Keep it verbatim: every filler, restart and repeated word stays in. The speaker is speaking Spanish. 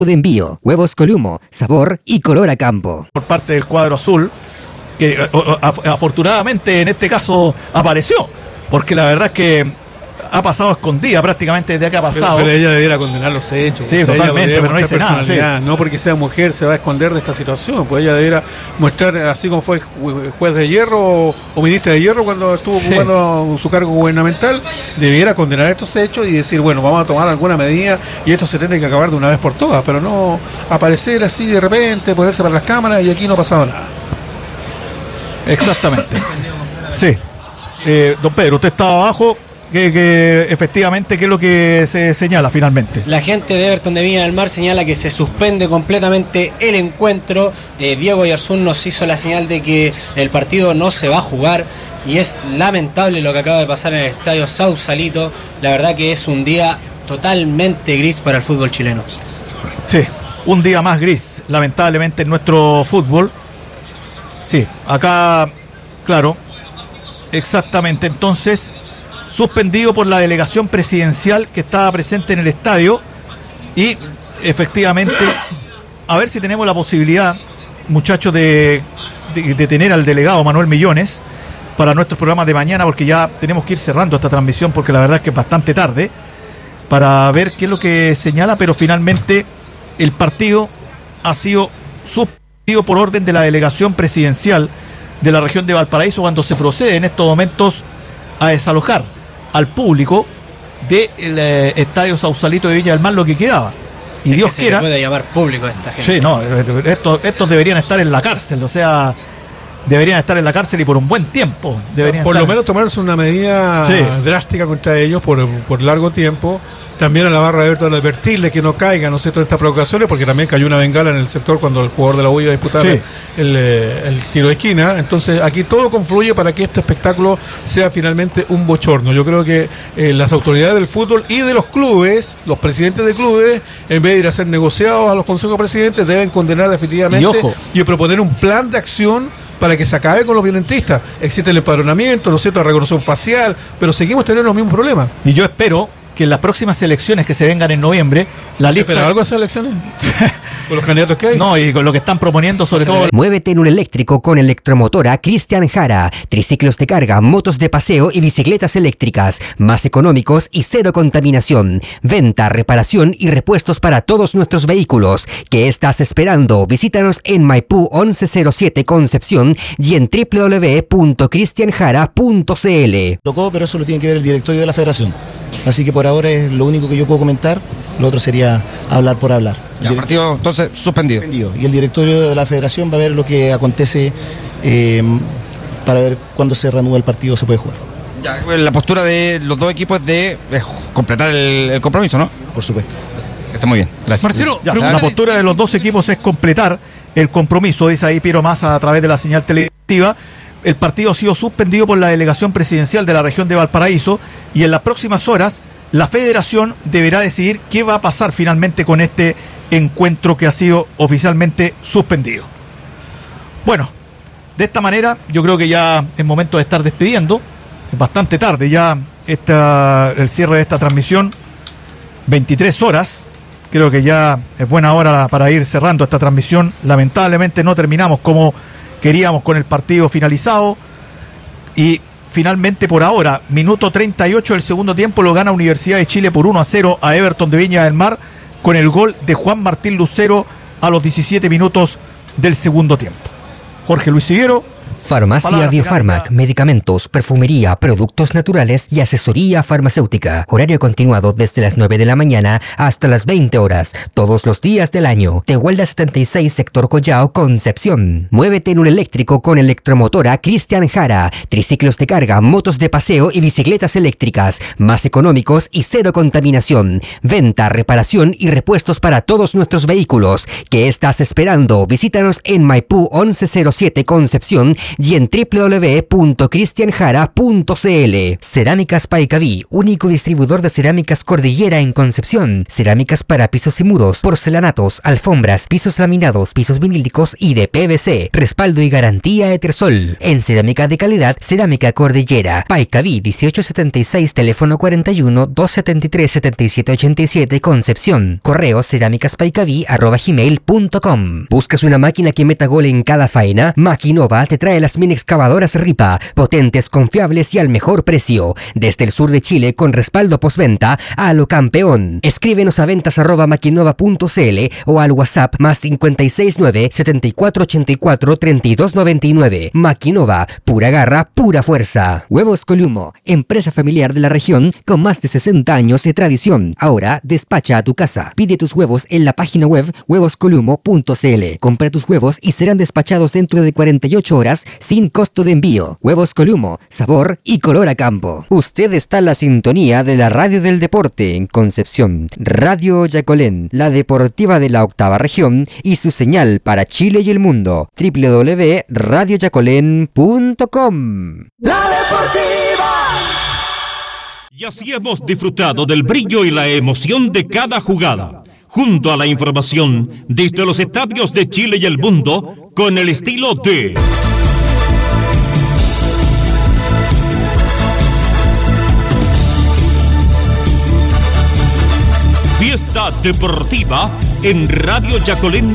de envío, huevos Columo, sabor y color a campo. Por parte del cuadro azul, que afortunadamente en este caso apareció, porque la verdad es que ha pasado escondida prácticamente desde que ha pasado. Pero, pero ella debiera condenar los hechos. Sí, o sea, totalmente, pero no dice nada. Sí. No porque sea mujer se va a esconder de esta situación, pues ella debiera mostrar, así como fue juez de hierro o, o ministra de hierro cuando estuvo sí. ocupando su cargo gubernamental, debiera condenar estos hechos y decir, bueno, vamos a tomar alguna medida y esto se tiene que acabar de una vez por todas, pero no aparecer así de repente, ponerse para las cámaras y aquí no ha pasado nada. Exactamente. Sí. Eh, don Pedro, usted estaba abajo. Que, que efectivamente, ¿qué es lo que se señala finalmente? La gente de Everton de Viña del Mar señala que se suspende completamente el encuentro. eh, Diego Oyarzún nos hizo la señal de que el partido no se va a jugar y es lamentable lo que acaba de pasar en el estadio Sausalito. La verdad que es un día totalmente gris para el fútbol chileno. Sí, un día más gris, lamentablemente, en nuestro fútbol. Sí, acá, claro, exactamente, entonces... suspendido por la delegación presidencial que estaba presente en el estadio y efectivamente a ver si tenemos la posibilidad, muchachos, de, de, de tener al delegado Manuel Millones para nuestros programas de mañana, porque ya tenemos que ir cerrando esta transmisión porque la verdad es que es bastante tarde, para ver qué es lo que señala, pero finalmente el partido ha sido suspendido por orden de la delegación presidencial de la región de Valparaíso cuando se procede en estos momentos a desalojar al público del eh, estadio Sausalito de Viña del Mar lo que quedaba. Y si Dios es que quiera. Se puede llamar público a esta gente. Sí, no, estos, estos deberían estar en la cárcel, o sea, deberían estar en la cárcel y por un buen tiempo. Deberían por estar... lo menos tomarse una medida sí. drástica contra ellos por, por largo tiempo. También a la barra de Everton advertirle que no caiga, ¿no es cierto?, en estas provocaciones, porque también cayó una bengala en el sector cuando el jugador de la U iba a disputar sí. el, el tiro de esquina. Entonces aquí todo confluye para que este espectáculo sea finalmente un bochorno. Yo creo que eh, las autoridades del fútbol y de los clubes, los presidentes de clubes, en vez de ir a hacer negociados a los consejos de presidentes, deben condenar definitivamente y, ojo, y proponer un plan de acción para que se acabe con los violentistas. Existe el empadronamiento, ¿no es cierto?, la reconocimiento facial, pero seguimos teniendo los mismos problemas. Y yo espero que en las próximas elecciones que se vengan en noviembre, la lista... ¿Pero algo esas elecciones? ¿Con los candidatos que hay? No, y con lo que están proponiendo sobre todo... Muévete en un eléctrico con Electromotora Cristian Jara. Triciclos de carga, motos de paseo y bicicletas eléctricas, más económicos y cero contaminación. Venta, reparación y repuestos para todos nuestros vehículos. ¿Qué estás esperando? Visítanos en Maipú once cero siete Concepción y en doble u doble u doble u punto cristian jara punto c l. Tocó, pero eso lo tiene que ver el directorio de la federación. Así que por ahora es lo único que yo puedo comentar, lo otro sería hablar por hablar. Ya, el partido entonces suspendido. suspendido. Y el directorio de la federación va a ver lo que acontece eh, para ver cuándo se reanuda el partido, se puede jugar. Ya, la postura de los dos equipos es de eh, completar el, el compromiso, ¿no? Por supuesto. Está muy bien, gracias. Marcelo, ya, la postura de los dos equipos es completar el compromiso, dice ahí Piero Massa a través de la señal televisiva. El partido ha sido suspendido por la delegación presidencial de la región de Valparaíso y en las próximas horas la federación deberá decidir qué va a pasar finalmente con este encuentro que ha sido oficialmente suspendido. Bueno, de esta manera yo creo que ya es momento de estar despidiendo. Es bastante tarde ya esta, el cierre de esta transmisión, veintitrés horas. Creo que ya es buena hora para ir cerrando esta transmisión. Lamentablemente no terminamos como queríamos con el partido finalizado y finalmente por ahora, minuto treinta y ocho del segundo tiempo, lo gana Universidad de Chile por uno a cero a Everton de Viña del Mar con el gol de Juan Martín Lucero a los diecisiete minutos del segundo tiempo. Jorge Luis Siguero. Farmacia Biofarmac, medicamentos, perfumería, productos naturales y asesoría farmacéutica. Horario continuado desde las nueve de la mañana hasta las veinte horas, todos los días del año. Tehuelda setenta y seis, sector Collao, Concepción. Muévete en un eléctrico con Electromotora Cristian Jara. Triciclos de carga, motos de paseo y bicicletas eléctricas, más económicos y cero contaminación. Venta, reparación y repuestos para todos nuestros vehículos. ¿Qué estás esperando? Visítanos en Maipú once cero siete Concepción y en doble u doble u doble u punto cristian jara punto c l. Cerámicas Paicaví, único distribuidor de cerámicas Cordillera en Concepción. Cerámicas para pisos y muros, porcelanatos, alfombras, pisos laminados, pisos vinílicos y de P V C. Respaldo y garantía Etersol. En cerámica de calidad, Cerámica Cordillera. Paicaví dieciocho setenta y seis, teléfono cuarenta y uno, doscientos setenta y tres, setenta y siete ochenta y siete, Concepción. Correo cerámicaspaicaví arroba gmail punto com. ¿Buscas una máquina que meta gol en cada faena? Maquinova te trae las mini excavadoras Ripa, potentes, confiables y al mejor precio. Desde el sur de Chile con respaldo postventa a lo campeón. Escríbenos a ventas arroba maquinova punto c l o al WhatsApp más cincuenta y seis nueve, setenta y cuatro ochenta y cuatro, treinta y dos noventa y nueve. Maquinova, pura garra, pura fuerza. Huevos Columo, empresa familiar de la región con más de sesenta años de tradición. Ahora despacha a tu casa. Pide tus huevos en la página web huevos columo punto c l. Compra tus huevos y serán despachados dentro de cuarenta y ocho horas sin costo de envío. Huevos Columo, sabor y color a campo. Usted está en la sintonía de la radio del deporte en Concepción. Radio Yacolén, la deportiva de la octava región y su señal para Chile y el mundo. doble u doble u doble u punto radio yacolén punto com. La deportiva. Y así hemos disfrutado del brillo y la emoción de cada jugada, junto a la información desde los estadios de Chile y el mundo, con el estilo de Fiesta Deportiva en Radio Yacolén.